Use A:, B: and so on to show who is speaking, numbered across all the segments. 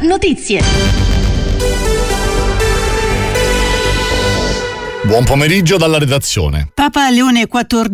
A: Notizie.
B: Buon pomeriggio dalla redazione.
C: Papa Leone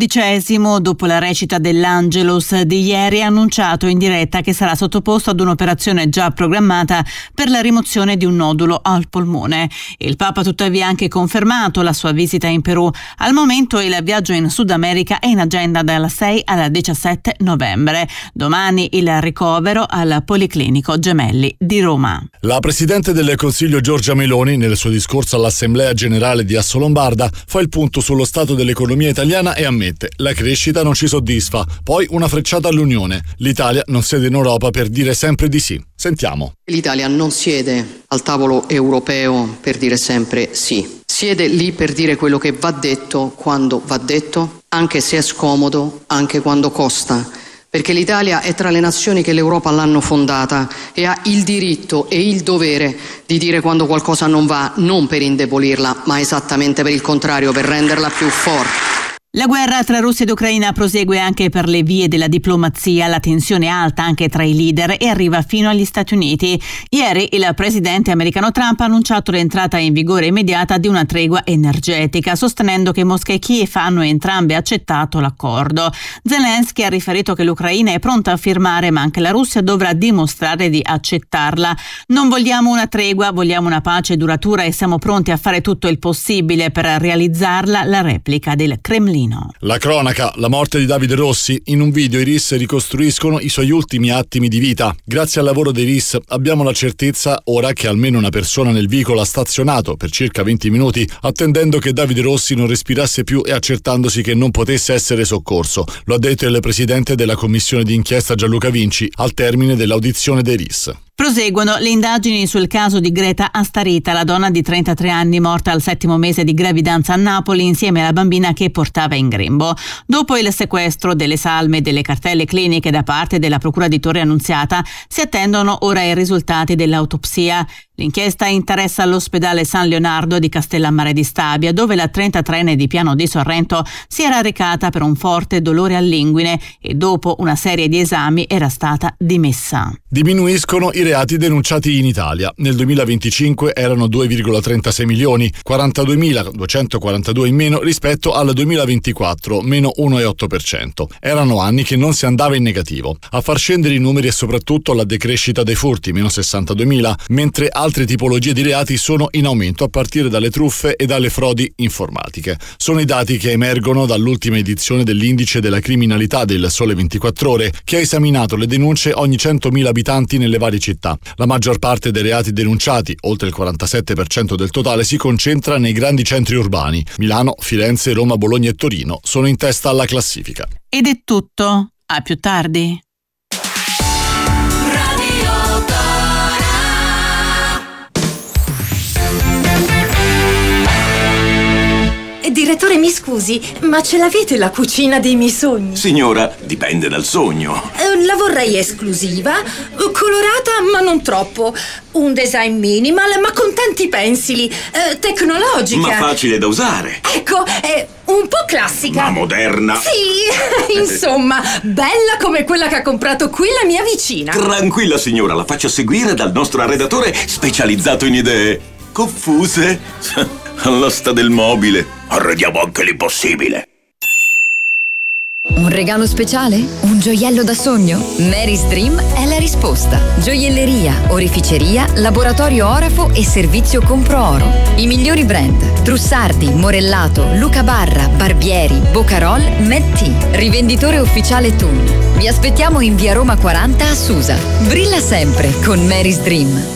C: XIV, dopo la recita dell'Angelus di ieri, ha annunciato in diretta che sarà sottoposto ad un'operazione già programmata per la rimozione di un nodulo al polmone. Il Papa tuttavia ha anche confermato la sua visita in Perù. Al momento il viaggio in Sud America è in agenda dal 6 al 17 novembre. Domani il ricovero al Policlinico Gemelli di Roma.
B: La Presidente del Consiglio Giorgia Meloni, nel suo discorso all'Assemblea Generale di Assolombarda, fa il punto sullo stato dell'economia italiana e ammette: la crescita non ci soddisfa. Poi una frecciata all'Unione: l'Italia non siede in Europa per dire sempre di sì. Sentiamo.
D: L'Italia non siede al tavolo europeo per dire sempre sì. Siede lì per dire quello che va detto quando va detto, anche se è scomodo, anche quando costa. Perché l'Italia è tra le nazioni che l'Europa l'hanno fondata e ha il diritto e il dovere di dire quando qualcosa non va, non per indebolirla, ma esattamente per il contrario, per renderla più forte.
C: La guerra tra Russia ed Ucraina prosegue anche per le vie della diplomazia, la tensione è alta anche tra i leader e arriva fino agli Stati Uniti. Ieri il presidente americano Trump ha annunciato l'entrata in vigore immediata di una tregua energetica, sostenendo che Mosca e Kiev hanno entrambe accettato l'accordo. Zelensky ha riferito che l'Ucraina è pronta a firmare, ma anche la Russia dovrà dimostrare di accettarla. Non vogliamo una tregua, vogliamo una pace duratura e siamo pronti a fare tutto il possibile per realizzarla, la replica del Cremlino.
B: La cronaca, la morte di Davide Rossi. In un video i RIS ricostruiscono i suoi ultimi attimi di vita. Grazie al lavoro dei RIS abbiamo la certezza ora che almeno una persona nel veicolo ha stazionato per circa 20 minuti attendendo che Davide Rossi non respirasse più e accertandosi che non potesse essere soccorso. Lo ha detto il presidente della commissione di inchiesta Gianluca Vinci al termine dell'audizione dei RIS.
C: Proseguono le indagini sul caso di Greta Astarita, la donna di 33 anni morta al 7° mese di gravidanza a Napoli insieme alla bambina che portava in grembo. Dopo il sequestro delle salme e delle cartelle cliniche da parte della Procura di Torre Annunziata, si attendono ora i risultati dell'autopsia. L'inchiesta interessa l'ospedale San Leonardo di Castellammare di Stabia, dove la 33enne di Piano di Sorrento si era recata per un forte dolore all'inguine e dopo una serie di esami era stata dimessa.
B: Diminuiscono i reati denunciati in Italia. Nel 2025 erano 2,36 milioni, 42.242 in meno rispetto al 2024, meno 1,8%. Erano anni che non si andava in negativo. A far scendere i numeri è soprattutto la decrescita dei furti, meno 62.000, mentre altre tipologie di reati sono in aumento a partire dalle truffe e dalle frodi informatiche. Sono i dati che emergono dall'ultima edizione dell'indice della criminalità del Sole 24 Ore, che ha esaminato le denunce ogni 100.000 abitanti nelle varie città. La maggior parte dei reati denunciati, oltre il 47% del totale, si concentra nei grandi centri urbani. Milano, Firenze, Roma, Bologna e Torino sono in testa alla classifica.
C: Ed è tutto. A più tardi.
E: Direttore, mi scusi, ma ce l'avete la cucina dei miei sogni?
F: Signora, dipende dal sogno.
E: La vorrei esclusiva, colorata ma non troppo, un design minimal ma con tanti pensili, tecnologica.
F: Ma facile da usare.
E: Ecco, un po' classica.
F: Ma moderna.
E: Sì, insomma, bella come quella che ha comprato qui la mia vicina.
F: Tranquilla signora, la faccio seguire dal nostro arredatore specializzato in idee confuse. All'asta del mobile. Arrediamo anche l'impossibile.
G: Un regalo speciale? Un gioiello da sogno? Mary's Dream è la risposta. Gioielleria, oreficeria, laboratorio orafo e servizio compro oro. I migliori brand: Trussardi, Morellato, Luca Barra, Barbieri, Bocarol, Metti. Rivenditore ufficiale TUN. Vi aspettiamo in via Roma 40 a Susa. Brilla sempre con Mary's Dream.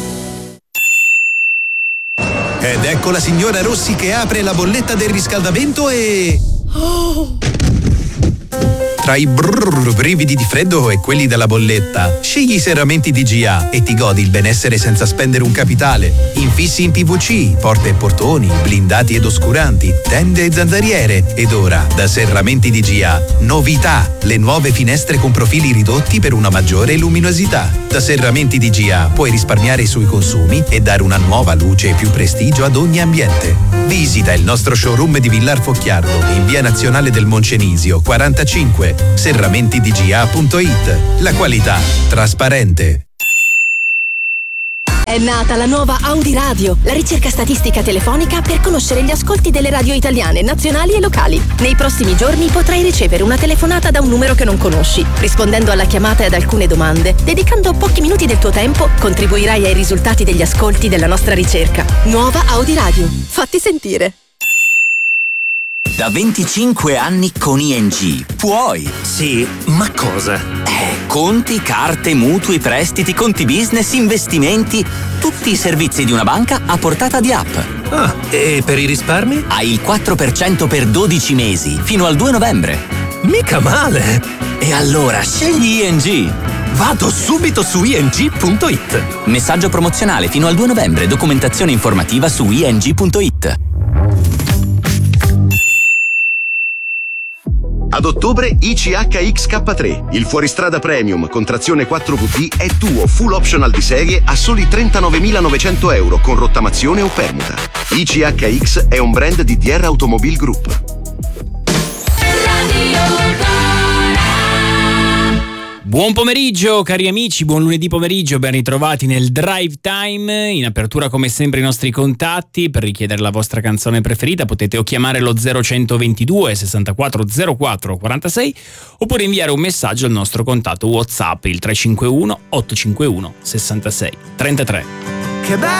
H: Ed ecco la signora Rossi che apre la bolletta del riscaldamento e...
E: Oh!
H: Tra i brividi di freddo e quelli della bolletta, scegli i serramenti DGA e ti godi il benessere senza spendere un capitale. Infissi in PVC, porte e portoni, blindati ed oscuranti, tende e zanzariere. Ed ora, da Serramenti DGA, novità! Le nuove finestre con profili ridotti per una maggiore luminosità. Da Serramenti DGA puoi risparmiare sui consumi e dare una nuova luce e più prestigio ad ogni ambiente. Visita il nostro showroom di Villar Focchiardo in via Nazionale del Moncenisio 45. serramentidga.it. La qualità trasparente.
A: È nata la nuova Audi Radio, la ricerca statistica telefonica per conoscere gli ascolti delle radio italiane, nazionali e locali. Nei prossimi giorni potrai ricevere una telefonata da un numero che non conosci. Rispondendo alla chiamata e ad alcune domande, dedicando pochi minuti del tuo tempo, contribuirai ai risultati degli ascolti della nostra ricerca. Nuova Audi Radio. Fatti sentire.
I: Da 25 anni con ING puoi.
J: Sì, ma cosa?
I: Conti, carte, mutui, prestiti, conti business, investimenti, tutti i servizi di una banca a portata di app.
J: Ah, e per i risparmi?
I: Hai il 4% per 12 mesi, fino al 2 novembre.
J: Mica male!
I: E allora scegli ING.
J: Vado subito su ing.it.
I: Messaggio promozionale fino al 2 novembre, documentazione informativa su ing.it.
K: Ad ottobre ICHXK3, il fuoristrada premium con trazione 4VD è tuo full optional di serie a soli 39.900 euro con rottamazione o permuta. ICHX è un brand di DR Automobile Group.
L: Buon pomeriggio cari amici, buon lunedì pomeriggio, ben ritrovati nel Drive Time. In apertura come sempre i nostri contatti: per richiedere la vostra canzone preferita potete o chiamare lo 0122 64 04 46 oppure inviare un messaggio al nostro contatto WhatsApp il 351 851 66 33.